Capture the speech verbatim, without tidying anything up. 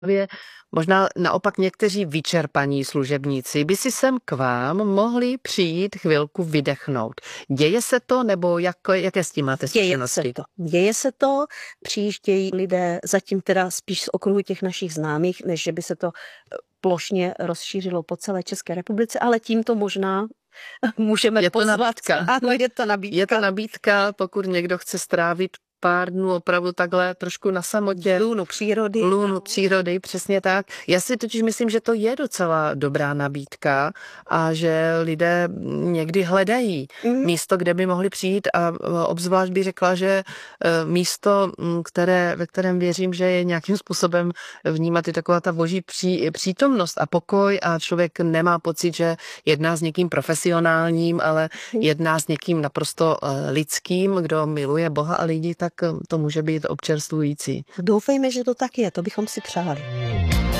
možná naopak někteří vyčerpaní služebníci by si sem k vám mohli přijít chvilku vydechnout. Děje se to, nebo jak, jaké s tím máte zkušenosti? Děje se to. Děje se to, přijíždějí lidé zatím teda spíš z okruhu těch našich známých, než že by se to plošně rozšířilo po celé České republice, ale tímto možná můžeme je to pozvat. nabídka. Ano, je to nabídka. Je to nabídka, pokud někdo chce strávit pár dnů opravdu takhle trošku na samotě. Lůnu přírody. Lůnu přírody, přesně tak. Já si totiž myslím, že to je docela dobrá nabídka a že lidé někdy hledají mm. místo, kde by mohli přijít a obzvlášť bych řekla, že místo, které, ve kterém věřím, že je nějakým způsobem vnímat i taková ta boží pří, přítomnost a pokoj a člověk nemá pocit, že jedná s někým profesionálním, ale jedná s někým naprosto lidským, kdo miluje Boha a lidi, tak to může být občerstvující. Doufejme, že to tak je, to bychom si přáli.